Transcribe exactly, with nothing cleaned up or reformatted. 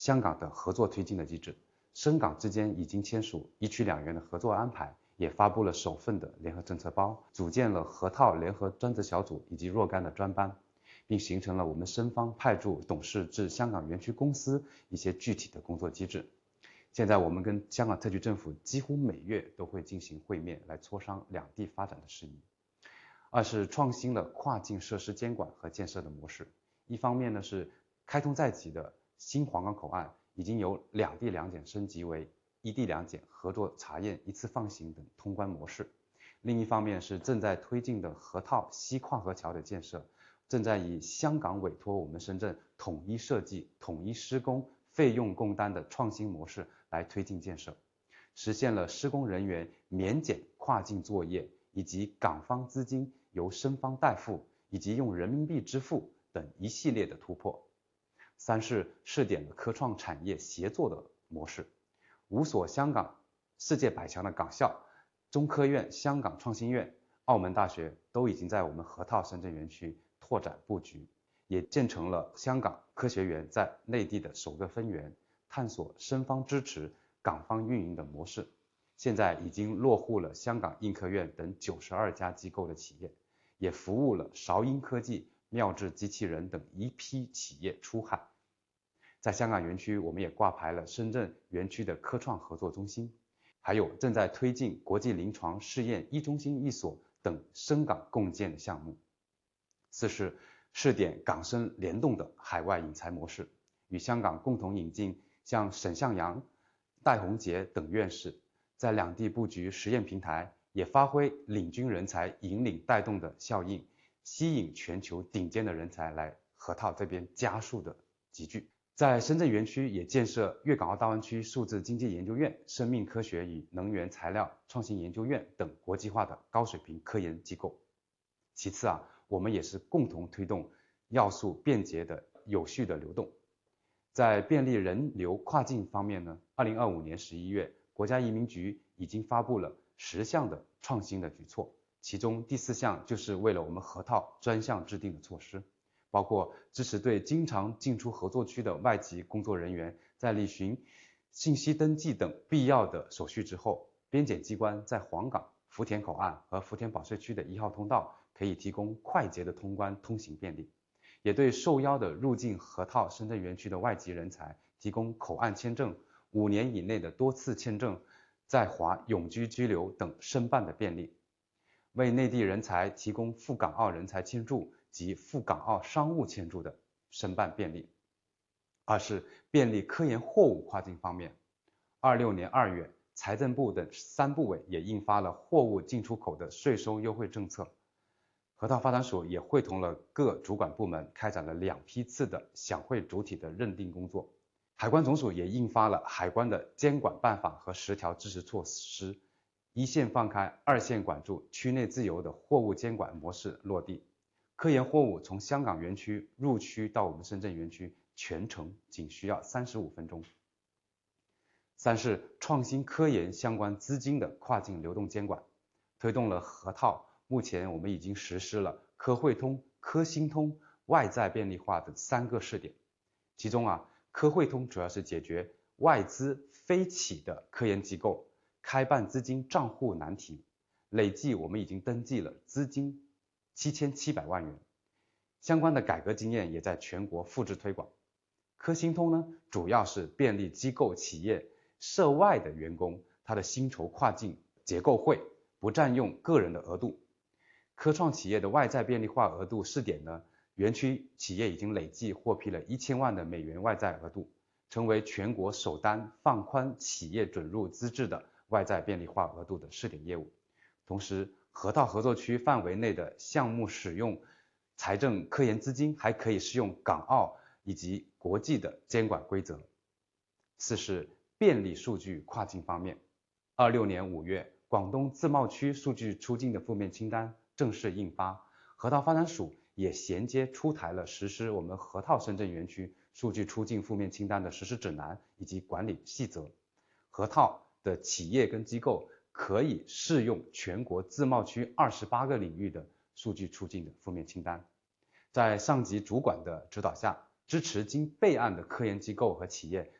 香港的合作推进的机制，深港之间已经签署一区两园的合作安排，也发布了首份的联合政策包，组建了河套联合专责小组以及若干的专班，并形成了我们深方派驻董事至香港园区公司一些具体的工作机制。现在我们跟香港特区政府几乎每月都会进行会面，来磋商两地发展的事宜。二是创新了跨境设施监管和建设的模式，一方面呢是开通在即的新皇岗口岸已经由两地两检升级为一地两检合作查验一次放行等通关模式，另一方面是正在推进的河套西跨河桥的建设，正在以香港委托我们深圳统一设计、统一施工、费用共担的创新模式来推进建设，实现了施工人员免检跨境作业，以及港方资金由深方代付，以及用人民币支付等一系列的突破。三是试点了科创产业协作的模式，五所香港世界百强的港校，中科院、香港创新院、澳门大学都已经在我们河套深圳园区拓展布局，也建成了香港科学园在内地的首个分园，探索深方支持、港方运营的模式。现在已经落户了香港印科院等九十二家机构的企业，也服务了韶音科技、妙智机器人等一批企业出海。在香港园区，我们也挂牌了深圳园区的科创合作中心，还有正在推进国际临床试验一中心一所等深港共建的项目。四是试点港深联动的海外引才模式，与香港共同引进像沈向洋、戴宏杰等院士，在两地布局实验平台，也发挥领军人才引领带动的效应，吸引全球顶尖的人才来河套这边加速的集聚。在深圳园区也建设粤港澳大湾区数字经济研究院、生命科学与能源材料创新研究院等国际化的高水平科研机构。其次啊，我们也是共同推动要素便捷的有序的流动。在便利人流跨境方面呢，二零二五年十一月，国家移民局已经发布了十项的创新的举措，其中第四项就是为了我们河套专项制定的措施，包括支持对经常进出合作区的外籍工作人员在履行信息登记等必要的手续之后，边检机关在黄岗、福田口岸和福田保税区的一号通道可以提供快捷的通关通行便利，也对受邀的入境河套深圳园区的外籍人才提供口岸签证、五年以内的多次签证、在华永居居留等申办的便利，为内地人才提供赴港澳人才签注及赴港澳商务签注的申办便利。二是便利科研货物跨境方面，二六年二月，财政部等三部委也印发了货物进出口的税收优惠政策，河套发展署也会同了各主管部门开展了两批次的享会主体的认定工作。海关总署也印发了海关的监管办法和十条支持措施，一线放开，二线管住，区内自由的货物监管模式落地。科研货物从香港园区入区到我们深圳园区，全程仅需要三十五分钟。三是创新科研相关资金的跨境流动监管，推动了河套。目前我们已经实施了科汇通、科新通、外在便利化的三个试点，其中啊，科汇通主要是解决外资非企的科研机构开办资金账户难题，累计我们已经登记了资金七千七百万元，相关的改革经验也在全国复制推广。科新通呢，主要是便利机构企业涉外的员工他的薪酬跨境结构汇，不占用个人的额度。科创企业的外在便利化额度试点呢，园区企业已经累计获批了一千万的美元外在额度，成为全国首单放宽企业准入资质的外在便利化额度的试点业务。同时，河套合作区范围内的项目使用财政科研资金还可以适用港澳以及国际的监管规则。四是便利数据跨境方面，二六年五月，广东自贸区数据出境的负面清单正式印发，河套发展署也衔接出台了实施我们河套深圳园区数据出境负面清单的实施指南以及管理细则。河套的企业跟机构可以适用全国自贸区二十八个领域的数据出境的负面清单。在上级主管的指导下， 支持经备案的科研机构和企业